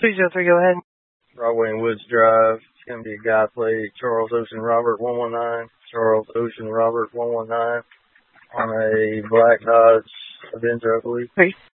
303, go ahead. Broadway and Woods Drive. It's going to be a guy plate, Charles Ocean Robert 119. Charles Ocean Robert 119 on a black Dodge Avenger, I believe.